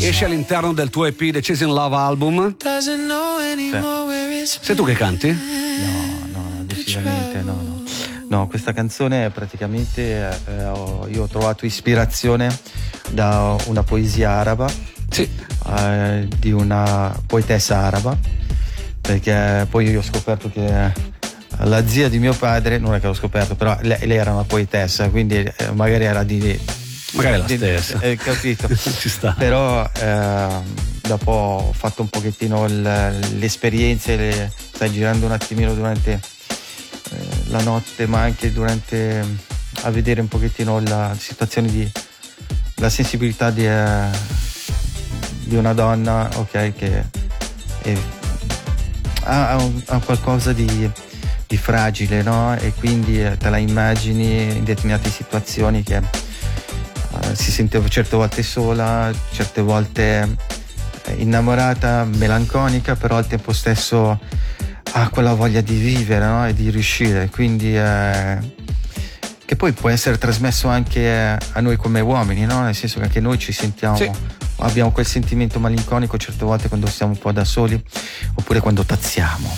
esce all'interno del tuo EP The Chasing Love album. Sei tu che canti? No, decisamente no. No, questa canzone praticamente io ho trovato ispirazione da una poesia araba, sì, di una poetessa araba, perché poi io ho scoperto che la zia di mio padre, non è che l'ho scoperto, però lei era una poetessa, quindi magari era magari la stessa, capito? Ci sta. Però dopo ho fatto un pochettino le esperienze, stai girando un attimino durante la notte, ma anche durante a vedere un pochettino la situazione la sensibilità di una donna, ok, che ha qualcosa di fragile, no? E quindi te la immagini in determinate situazioni che si sente certe volte sola, certe volte innamorata, melanconica, però al tempo stesso ha quella voglia di vivere, no? E di riuscire, quindi che poi può essere trasmesso anche a noi come uomini, no? Nel senso che anche noi ci sentiamo, sì, abbiamo quel sentimento malinconico certe volte quando siamo un po' da soli, oppure quando tazziamo.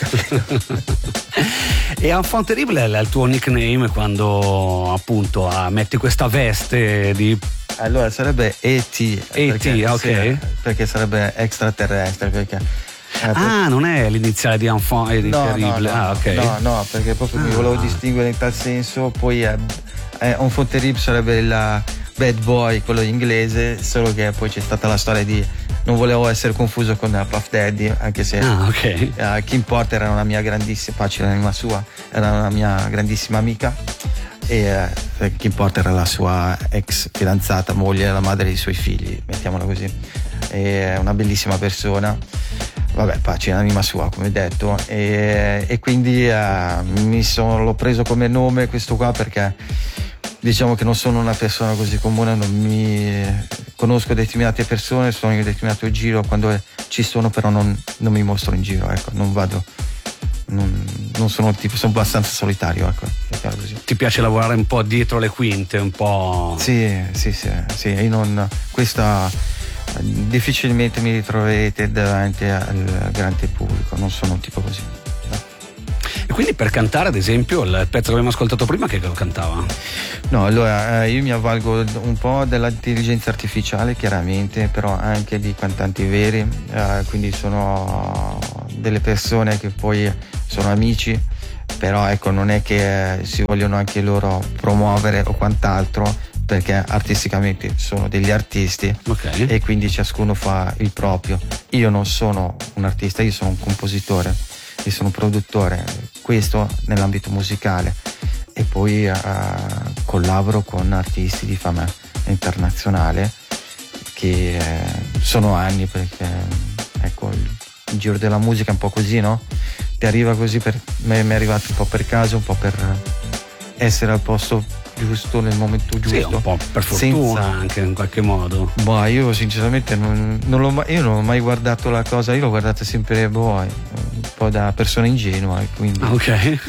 E Enfant Terrible è il tuo nickname quando appunto metti questa veste di... Allora sarebbe E.T. Ok. Sì, perché sarebbe extraterrestre, perché non è l'iniziale di Enfant e di Terrible. No, ok. No, perché proprio mi volevo distinguere in tal senso. Poi Enfant Terrible sarebbe il bad boy, quello inglese, solo che poi c'è stata la storia di non volevo essere confuso con Puff Daddy, anche se Kim Porter era una mia grandissima, pace l'anima sua, era una mia grandissima amica, e Kim Porter era la sua ex fidanzata, moglie, la madre dei suoi figli, mettiamola così. È una bellissima persona, vabbè, pace l'anima sua, come detto, e quindi l'ho preso come nome questo qua perché diciamo che non sono una persona così comune, non mi conosco determinate persone, sono in determinato giro, quando ci sono però non mi mostro in giro, ecco, non vado, non sono il tipo, sono abbastanza solitario, ecco. Così. Ti piace lavorare un po' dietro le quinte, un po'? Sì, io questa difficilmente mi ritroverete davanti al grande pubblico, non sono un tipo così. E quindi per cantare, ad esempio, il pezzo che abbiamo ascoltato prima, che lo cantava? No, allora io mi avvalgo un po' dell'intelligenza artificiale, chiaramente, però anche di cantanti veri, quindi sono delle persone che poi sono amici, però ecco, non è che si vogliono anche loro promuovere o quant'altro, perché artisticamente sono degli artisti, e quindi ciascuno fa il proprio. Io non sono un artista, io sono un compositore, io sono un produttore, questo nell'ambito musicale, e poi collaboro con artisti di fama internazionale che sono anni, perché ecco, il giro della musica è un po' così, no? Ti arriva così, mi è arrivato un po' per caso, un po' per essere al posto giusto nel momento giusto. Sì, un po' per fortuna anche in qualche modo. Io sinceramente non ho mai guardato la cosa, io l'ho guardata sempre un po' da persona ingenua, quindi ok.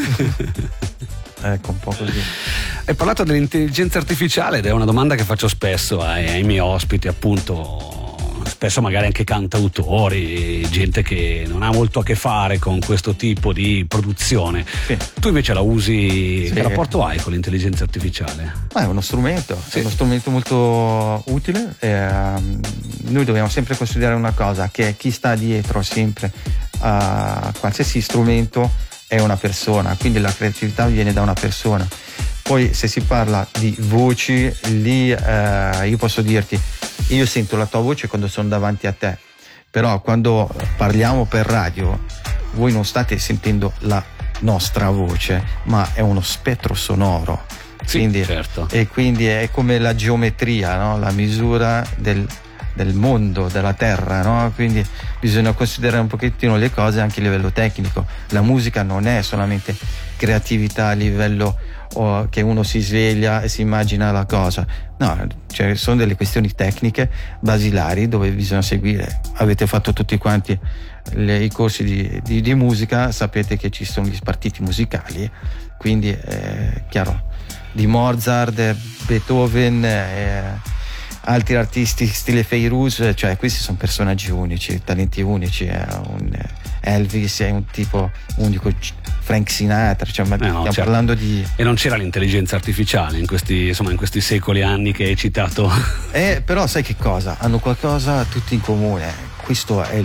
Ecco, un po' così. Hai parlato dell'intelligenza artificiale ed è una domanda che faccio spesso ai miei ospiti, appunto, spesso magari anche cantautori, gente che non ha molto a che fare con questo tipo di produzione. Sì. Tu invece la usi, sì. Che rapporto hai con l'intelligenza artificiale? È uno strumento, sì. È uno strumento molto utile. Noi dobbiamo sempre considerare una cosa, che chi sta dietro sempre a qualsiasi strumento è una persona, quindi la creatività viene da una persona. Poi se si parla di voci, lì io posso dirti, io sento la tua voce quando sono davanti a te, però quando parliamo per radio voi non state sentendo la nostra voce, ma è uno spettro sonoro. Sì, quindi, certo. E quindi è come la geometria, no? La misura del mondo, della terra, no? Quindi bisogna considerare un pochettino le cose anche a livello tecnico. La musica non è solamente creatività a livello che uno si sveglia e si immagina la cosa, no, cioè sono delle questioni tecniche basilari dove bisogna seguire. Avete fatto tutti quanti i corsi di musica, sapete che ci sono gli spartiti musicali, quindi chiaro, di Mozart, Beethoven, altri artisti stile Feiruz, cioè questi sono personaggi unici, talenti unici, Elvis è un tipo unico, Frank Sinatra, cioè, ma stiamo certo. parlando di... E non c'era l'intelligenza artificiale in questi secoli anni che hai citato. Però sai che cosa? Hanno qualcosa tutti in comune, questo è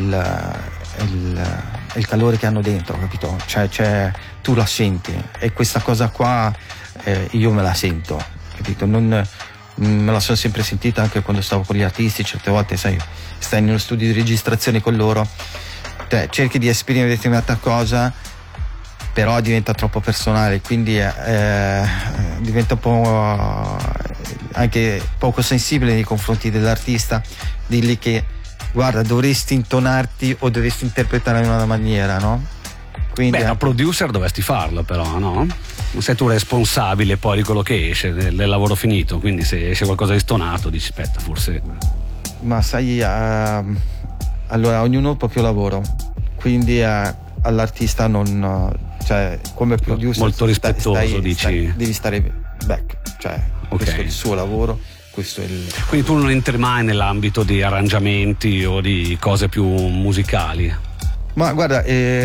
il calore che hanno dentro, capito? Cioè tu la senti, e questa cosa qua io me la sento, capito? Non me la sono sempre sentita anche quando stavo con gli artisti. Certe volte, sai, stai nello studio di registrazione con loro, cerchi di esprimere determinata cosa, però diventa troppo personale, quindi diventa un po' anche poco sensibile nei confronti dell'artista, dirgli che guarda, dovresti intonarti o dovresti interpretare in una maniera, no? Quindi da producer dovresti farlo, però, no? Non sei tu responsabile poi di quello che esce, del lavoro finito, quindi se esce qualcosa di stonato dici aspetta, forse... Ma sai, allora ognuno ha il proprio lavoro, quindi all'artista non... cioè come producer molto rispettoso, dici? Devi stare back, cioè questo è il suo lavoro, questo è il... Quindi tu non entri mai nell'ambito di arrangiamenti o di cose più musicali? Ma guarda,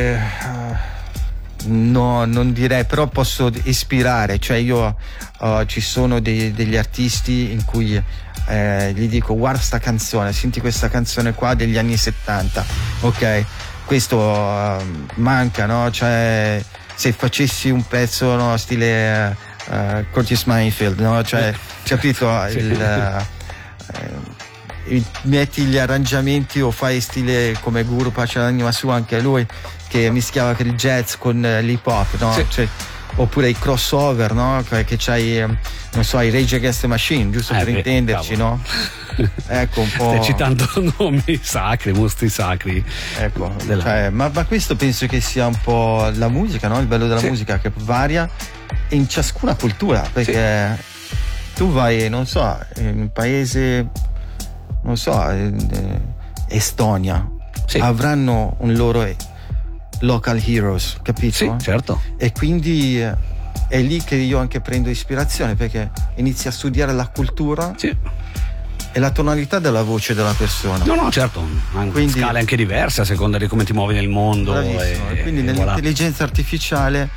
no, non direi, però posso ispirare, cioè io ci sono degli artisti in cui gli dico guarda sta canzone, senti questa canzone qua degli anni 70, ok, questo manca, no? Cioè se facessi un pezzo, no, stile Curtis Mayfield, no? Cioè capito, metti gli arrangiamenti o fai stile come Guru, pace l'anima sua, anche lui che mischiava il jazz con l'hip hop, no? Sì. Cioè, oppure i crossover, no? Che c'hai, non so, i Rage Against the Machine, giusto per intenderci, cavolo. No? Ecco un po'. Stai citando nomi sacri, mostri sacri. Ecco, cioè, ma questo penso che sia un po' la musica, no? Il bello della musica, che varia in ciascuna cultura, perché tu vai, non so, in un paese, non so, Estonia, avranno un loro local heroes, capito? Sì, certo. E quindi è lì che io anche prendo ispirazione, perché inizi a studiare la cultura e la tonalità della voce della persona. No, certo, quindi, scale anche diverse a seconda di come ti muovi nel mondo. E quindi nell'intelligenza artificiale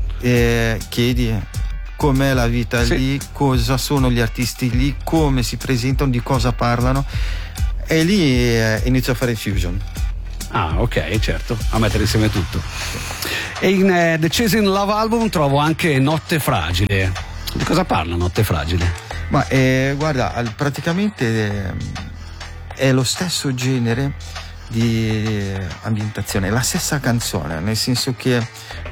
chiedi com'è la vita lì, cosa sono gli artisti lì, come si presentano, di cosa parlano, e lì inizio a fare fusion. Ah, ok, certo, a mettere insieme tutto. E in The Chasing Love Album trovo anche Notte Fragile. Di cosa parla Notte Fragile? Ma guarda, praticamente è lo stesso genere di ambientazione, la stessa canzone, nel senso che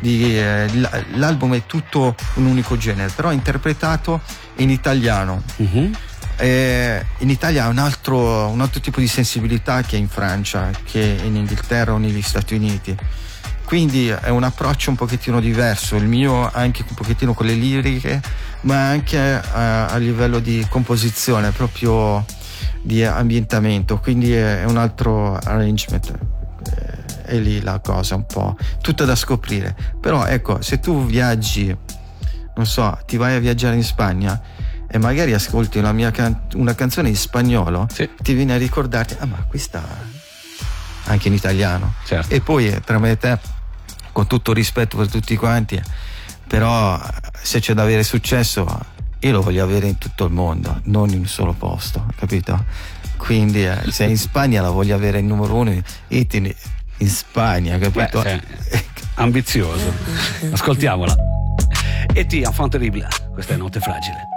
l'album è tutto un unico genere, però interpretato in italiano. Uh-huh. In Italia ha un altro tipo di sensibilità che in Francia, che in Inghilterra o negli Stati Uniti, quindi è un approccio un pochettino diverso, il mio anche un pochettino con le liriche, ma anche a livello di composizione, proprio di ambientamento, quindi è un altro arrangement, è lì la cosa un po' tutta da scoprire. Però ecco, se tu viaggi, non so, ti vai a viaggiare in Spagna e magari ascolti una canzone in spagnolo, ti viene a ricordarti, ma questa anche in italiano, certo. E poi tra me e te, con tutto rispetto per tutti quanti, però se c'è da avere successo io lo voglio avere in tutto il mondo, non in un solo posto, capito? Quindi se in Spagna la voglio avere il numero uno in Spagna, capito? Ambizioso. Ascoltiamola. E ti enfant terrible, questa è Notte Fragile.